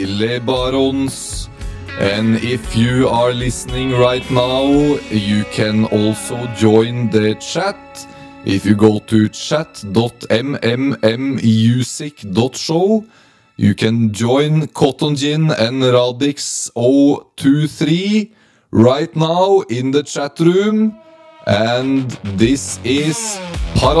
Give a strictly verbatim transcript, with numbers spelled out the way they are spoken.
Le Barons. And if you are listening right now, you can also join the chat. If you go to chat dot m m m music dot show, you can join Cotton Gin and Radix zero two three right now in the chat room. And this is Para